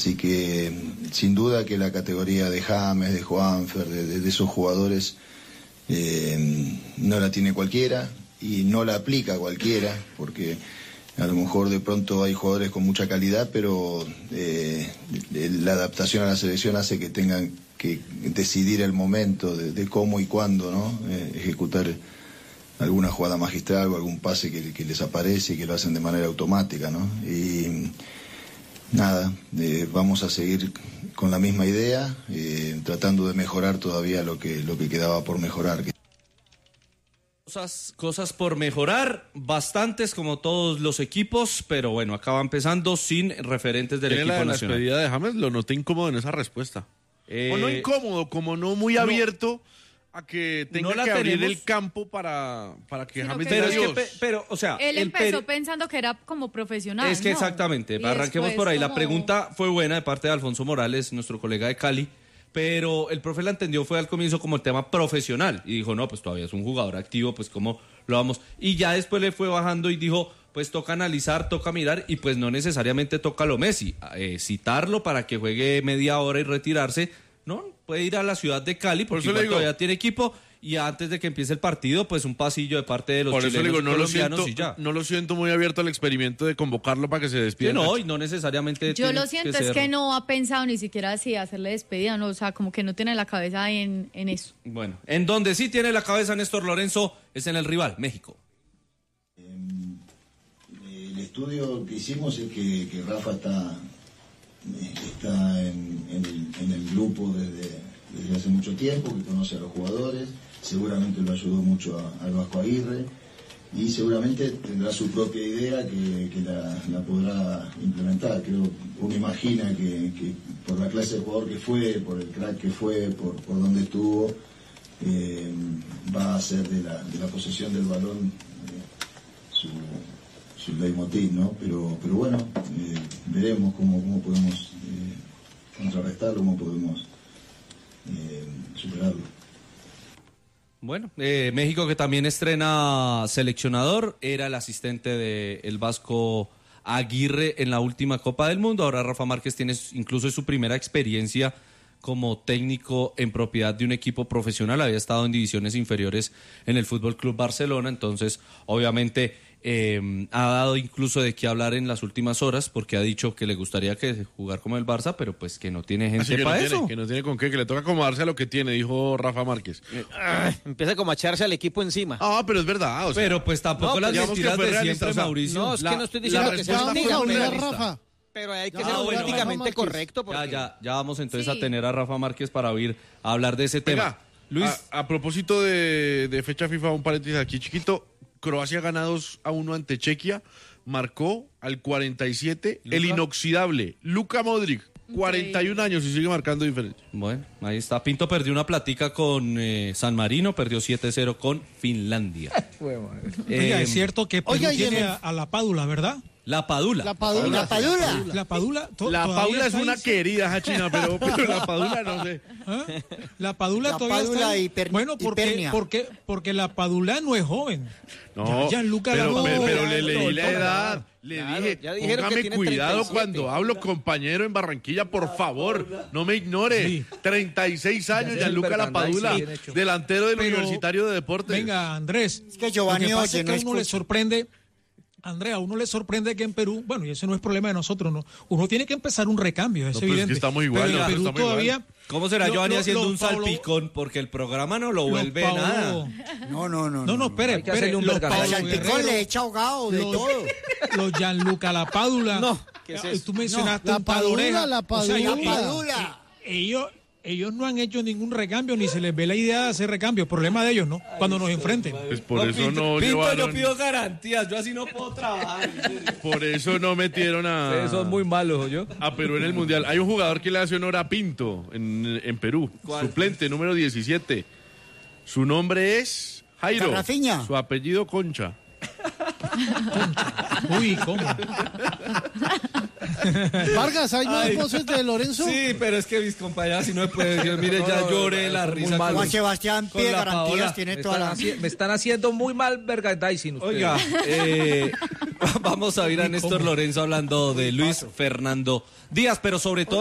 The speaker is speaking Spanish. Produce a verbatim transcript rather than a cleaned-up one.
Así que sin duda que la categoría de James, de Juanfer, de, de, de esos jugadores eh, no la tiene cualquiera y no la aplica cualquiera, porque a lo mejor de pronto hay jugadores con mucha calidad, pero eh, la adaptación a la selección hace que tengan que decidir el momento de, de cómo y cuándo, ¿no? Eh, ejecutar alguna jugada magistral o algún pase que, que les aparece y que lo hacen de manera automática, ¿no? Y nada, eh, vamos a seguir con la misma idea, eh, tratando de mejorar todavía lo que, lo que quedaba por mejorar. Cosas, cosas por mejorar, bastantes como todos los equipos, pero bueno, acaba empezando sin referentes del equipo la, nacional. La despedida de James lo noté incómodo en esa respuesta. Eh, o no incómodo, como no muy no, abierto a que tenga no que abrir tenemos, el campo para, para que James pero, diga es que, pero, o sea, él el empezó per... pensando que era como profesional. Es que ¿no? exactamente, y arranquemos por ahí. como... La pregunta fue buena de parte de Alfonso Morales, nuestro colega de Cali, pero el profe la entendió fue al comienzo como el tema profesional y dijo, no, pues todavía es un jugador activo, pues cómo lo vamos. Y ya después le fue bajando y dijo, pues toca analizar, toca mirar y pues no necesariamente toca lo Messi, eh, citarlo para que juegue media hora y retirarse, no, puede ir a la ciudad de Cali porque por digo, todavía tiene equipo y antes de que empiece el partido, pues un pasillo de parte de los por chilenos eso digo, no y colombianos lo siento, y ya. No lo siento muy abierto al experimento de convocarlo para que se despida. Sí, no, y no necesariamente Yo lo siento, que es ser... que no ha pensado ni siquiera si hacerle despedida, no, o sea, como que no tiene la cabeza en, en eso. Bueno, en donde sí tiene la cabeza Néstor Lorenzo es en el rival, México. El estudio que hicimos es que, que Rafa está, está en, en, el, en el grupo desde, desde hace mucho tiempo, que conoce a los jugadores, seguramente lo ayudó mucho a, al Vasco Aguirre y seguramente tendrá su propia idea que, que la, la podrá implementar. Creo, uno imagina que, que por la clase de jugador que fue, por el crack que fue, por, por donde estuvo, eh, va a hacer de la, de la posesión del balón eh, su... su leitmotiv, ¿no? Pero, pero bueno, eh, veremos cómo, cómo podemos eh, contrarrestarlo, cómo podemos eh, superarlo. Bueno, eh, México que también estrena seleccionador, era el asistente del Vasco Aguirre en la última Copa del Mundo, ahora Rafa Márquez tiene incluso su primera experiencia como técnico en propiedad de un equipo profesional, había estado en divisiones inferiores en el Fútbol Club Barcelona, entonces obviamente eh, ha dado incluso de qué hablar en las últimas horas, porque ha dicho que le gustaría que jugar como el Barça, pero pues que no tiene gente para no eso. Tiene, que no tiene con qué, que le toca acomodarse a lo que tiene, dijo Rafa Márquez. Ah, empieza como a echarse al equipo encima. Ah, pero es verdad. O sea, pero pues tampoco no, las digamos mentiras que fue de realista, siempre, o sea, Mauricio. No, es la, que no estoy diciendo que sea respuesta mentira, fue pero, realista. pero hay que Ah, ser bueno, políticamente bueno, correcto. Porque... Ya, ya, ya vamos entonces Sí. a tener a Rafa Márquez para oír a hablar de ese tema. Venga, Luis. A, a propósito de, de fecha FIFA, un paréntesis aquí chiquito. Croacia gana dos a uno ante Chequia. Marcó al cuarenta y siete ¿Luka? el inoxidable Luka Modric. cuarenta y un años y sigue marcando diferencia. Bueno, ahí está. Pinto perdió una platica con eh, San Marino, perdió siete cero con Finlandia. Oiga, Eh, es cierto que Perú oiga, y tiene el- a, a la Padula, ¿verdad? La Padula. La Padula. La Padula. La Padula. to- La todavía Paula es está ahí, una sí. querida Jachina, pero, pero la Padula no sé. ¿Ah? La Padula La todavía Padula está ahí. hiper- Bueno, porque, hipernia. porque, porque la Padula no es joven. No, Ya Gianluca pero, la pero, Padula- pero le leí la no, edad. Le claro, dije, ya dijeron que póngame tiene cuidado treinta y siete. cuando hablo, compañero en Barranquilla, por favor, no me ignore. Sí. treinta y seis años, Ya Gianluca es La merchandising Padula, bien hecho. delantero del Pero, Universitario de Deportes. Venga, Andrés. Es que Giovanni lo que pasa oye, es que no a uno le escucha. sorprende, Andrea, a uno le sorprende que en Perú, bueno, y ese no es problema de nosotros, no. Uno tiene que empezar un recambio, es No, pero es que evidente. estamos igual, Pero en no, Perú estamos todavía. igual. ¿Cómo será Lo- Giovanni lo- haciendo los un Paulo- salpicón? Porque el programa no lo los vuelve Paulo- nada. No, no, no. No, no, espere, Hay que espere. hacerle un Los mercadillo. Paulo Al salpicón Guerrero, le echa ahogado de los- todo. Los Gianluca La Padula. No, ¿qué es eso? Tú mencionaste No, la un par de Padula, orejas. la O sea, Padula. ellos- La Padula. ellos, ellos no han hecho ningún recambio, ni se les ve la idea de hacer recambio. Problema de ellos, ¿no? Cuando nos enfrenten. Pues por eso Pinto, no Pinto, llevaron, yo pido garantías, yo así no puedo trabajar. por eso no metieron a, Ustedes son muy malos, yo. a Perú en el Mundial. Hay un jugador que le hace honor a Pinto en, en Perú, ¿Cuál? suplente número diecisiete. Su nombre es Jairo. Garrafiña. Su apellido Concha. Uy, ¿cómo? Vargas, ¿hay más Ay. voces de Lorenzo? Sí, pero es que mis compañeras si no me pueden decir, mire, ya lloré la risa. mal. con- Juan Sebastián con pide la garantías, Paola. tiene Me toda están, la... haci- me están haciendo muy mal merchandising ustedes. Oiga, eh, Vamos a ir a Uy, Néstor ¿cómo? Lorenzo hablando de Luis Fernando Díaz, pero sobre todo